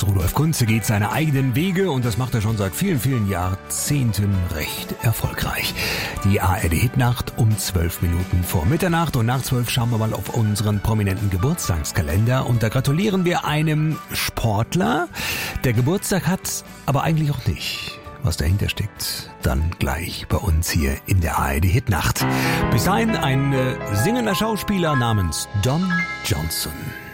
Hans-Rudolf Kunze geht seine eigenen Wege und das macht er schon seit vielen, vielen Jahrzehnten recht erfolgreich. Die ARD-Hitnacht um 12 Minuten vor Mitternacht und nach 12 schauen wir mal auf unseren prominenten Geburtstagskalender und da gratulieren wir einem Sportler, der Geburtstag hat, aber eigentlich auch nicht. Was dahinter steckt, dann gleich bei uns hier in der ARD-Hitnacht. Bis dahin ein singender Schauspieler namens Don Johnson.